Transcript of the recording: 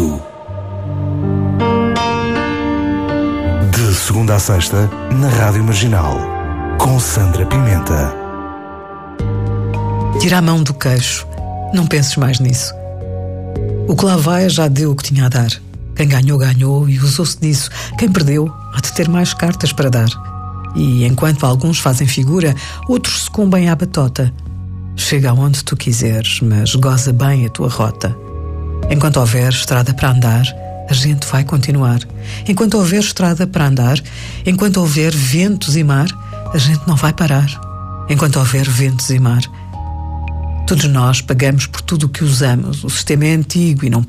Espaço. De segunda a sexta, na Rádio Marginal, com Sandra Pimenta. Tira a mão do queixo. Não penses mais nisso. O que lá vai já deu o que tinha a dar. Quem ganhou, ganhou e usou-se disso. Quem perdeu, há de ter mais cartas para dar. E enquanto alguns fazem figura, outros sucumbem à batota. Chega aonde tu quiseres, mas goza bem a tua rota. Enquanto houver estrada para andar, a gente vai continuar. Enquanto houver estrada para andar, enquanto houver ventos e mar, a gente não vai parar. Enquanto houver ventos e mar. Todos nós pagamos por tudo o que usamos. O sistema é antigo e não